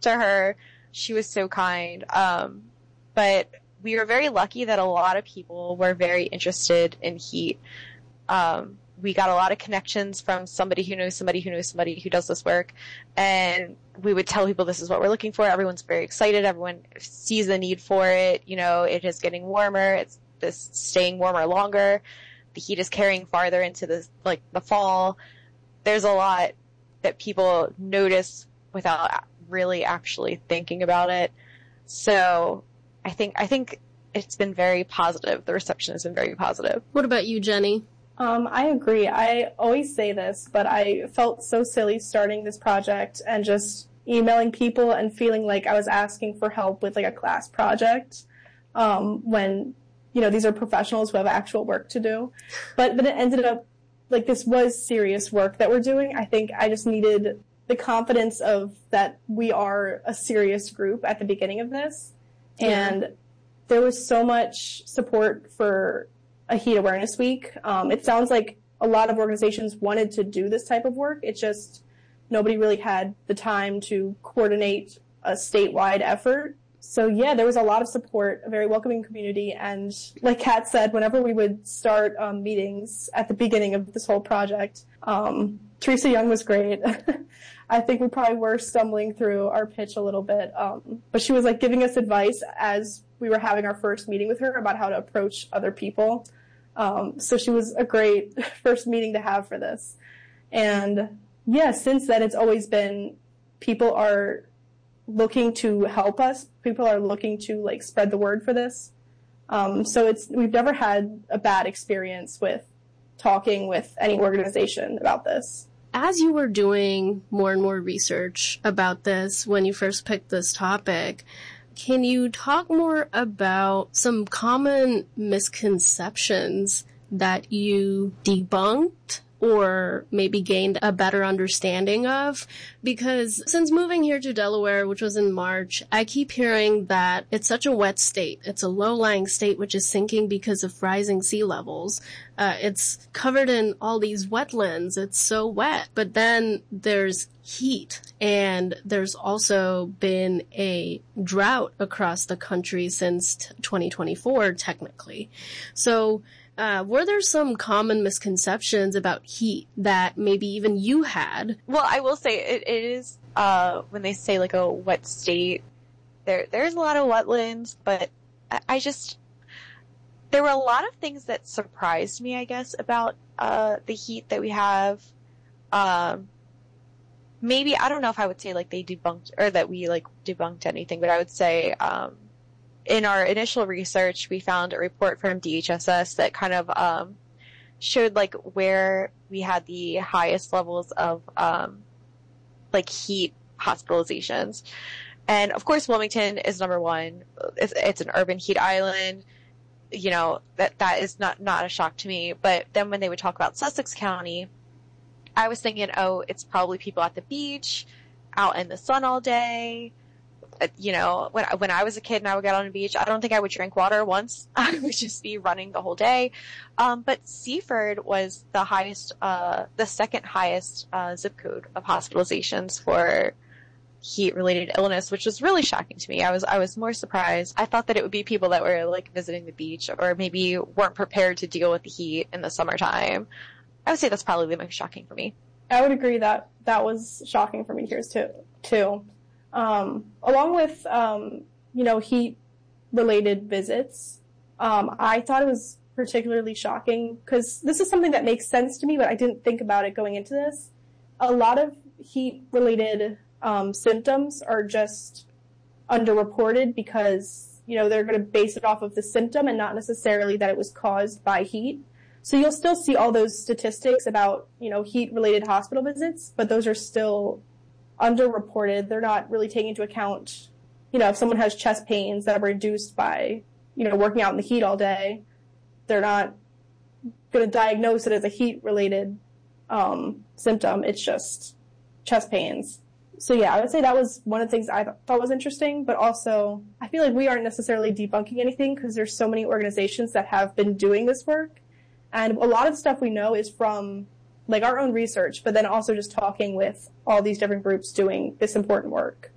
to her. She was so kind. But we were very lucky that a lot of people were very interested in heat. We got a lot of connections from somebody who knows somebody who knows somebody who does this work. And we would tell people this is what we're looking for. Everyone's very excited. Everyone sees the need for it. You know, it is getting warmer. It's this staying warmer longer. The heat is carrying farther into the fall. There's a lot that people notice without really actually thinking about it. So I think it's been very positive. The reception has been very positive. What about you, Jenny? I agree. I always say this, but I felt so silly starting this project and just emailing people and feeling like I was asking for help with like a class project, when, you know, these are professionals who have actual work to do. But it ended up like this was serious work that we're doing. I think I just needed the confidence of that we are a serious group at the beginning of this. Yeah. And there was so much support for a Heat Awareness Week. It sounds like a lot of organizations wanted to do this type of work. It's just nobody really had the time to coordinate a statewide effort. So yeah, there was a lot of support, a very welcoming community. And like Kat said, whenever we would start meetings at the beginning of this whole project, Teresa Young was great. I think we probably were stumbling through our pitch a little bit. But she was like giving us advice as we were having our first meeting with her about how to approach other people. So she was a great first meeting to have for this. And yeah, since then it's always been people are looking to help us. People are looking to like spread the word for this. So we've never had a bad experience with talking with any organization about this. As you were doing more and more research about this when you first picked this topic, can you talk more about some common misconceptions that you debunked or maybe gained a better understanding of? Because since moving here to Delaware, which was in March, I keep hearing that it's such a wet state. It's a low-lying state which is sinking because of rising sea levels. It's covered in all these wetlands. It's so wet. But then there's heat, and there's also been a drought across the country since 2024, technically. So were there some common misconceptions about heat that maybe even you had? Well, I will say it is, when they say like a wet state, there's a lot of wetlands, but there were a lot of things that surprised me, I guess, about the heat that we have. Maybe, I don't know if I would say like they debunked, or that we like debunked anything, but I would say, in our initial research, we found a report from DHSS that kind of showed like where we had the highest levels of like heat hospitalizations. And of course, Wilmington is number one. It's an urban heat island. You know, that is not a shock to me. But then when they would talk about Sussex County, I was thinking, oh, it's probably people at the beach, out in the sun all day. You know, when I was a kid and I would get on the beach, I don't think I would drink water once. I would just be running the whole day. But Seaford was the second highest zip code of hospitalizations for heat-related illness, which was really shocking to me. I was more surprised. I thought that it would be people that were like visiting the beach or maybe weren't prepared to deal with the heat in the summertime. I would say that's probably the most shocking for me. I would agree that was shocking for me here too. Along with, heat-related visits, I thought it was particularly shocking because this is something that makes sense to me, but I didn't think about it going into this. A lot of heat-related symptoms are just underreported because, they're going to base it off of the symptom and not necessarily that it was caused by heat. So you'll still see all those statistics about, heat-related hospital visits, but those are still underreported. They're not really taking into account, if someone has chest pains that were induced by, working out in the heat all day, they're not going to diagnose it as a heat-related symptom. It's just chest pains. So yeah, I would say that was one of the things I thought was interesting, but also I feel like we aren't necessarily debunking anything because there's so many organizations that have been doing this work. And a lot of stuff we know is from like our own research, but then also just talking with all these different groups doing this important work.